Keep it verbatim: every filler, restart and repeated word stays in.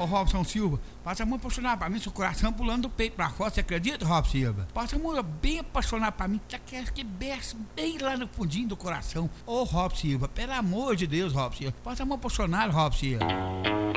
Robson Silva, passa a mão apaixonada pra mim, seu coração pulando do peito pra fora, você acredita, Robson Silva? Passa a mão bem apaixonada pra mim, tá que que berça bem lá no fundinho do coração. Ô, Robson Silva, pelo amor de Deus, Robson Silva, passa a mão apaixonada, Robson Silva.